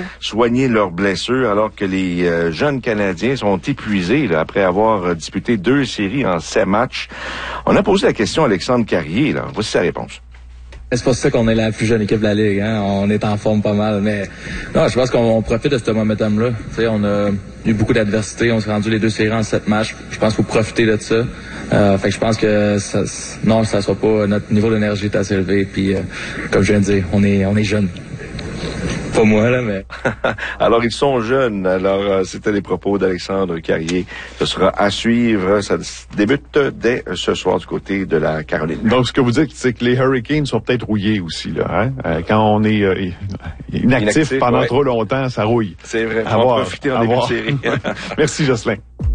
soigner leurs blessures alors que les jeunes Canadiens sont épuisés là, après avoir disputé 2 séries en 7 matchs. On a posé la question à Alexandre Carrier. Là. Voici sa réponse. C'est pas ça qu'on est la plus jeune équipe de la Ligue, hein. On est en forme pas mal, mais non, je pense qu'on profite de ce momentum-là. Tu sais, on a eu beaucoup d'adversité, on s'est rendu les 2 séries en 7 matchs. Je pense qu'il faut profiter de ça. Fait que je pense que ça sera pas, notre niveau d'énergie est assez élevé, puis comme je viens de dire, on est jeunes. Pas moi, là, mais... Alors, ils sont jeunes. Alors, c'était les propos d'Alexandre Carrier. Ce sera à suivre. Ça débute dès ce soir du côté de la Caroline. Donc, ce que vous dites, c'est que les Hurricanes sont peut-être rouillés aussi, là, hein? Quand on est inactif pendant trop longtemps, ça rouille. C'est vrai. On va profiter en début de série. Merci, Jocelyn.